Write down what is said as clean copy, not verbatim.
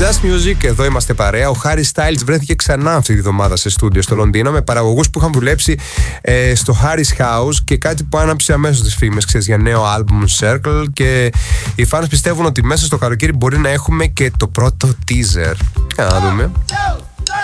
Just Music, εδώ είμαστε παρέα. Ο Harry Styles βρέθηκε ξανά αυτή τη βδομάδα σε στούντιο στο Λονδίνο με παραγωγούς που είχαν δουλέψει στο Harry's House και κάτι που άναψε αμέσως τις φήμες, ξέρεις, για νέο album Circle, και οι fans πιστεύουν ότι μέσα στο καλοκαίρι μπορεί να έχουμε και το πρώτο teaser. Να δούμε.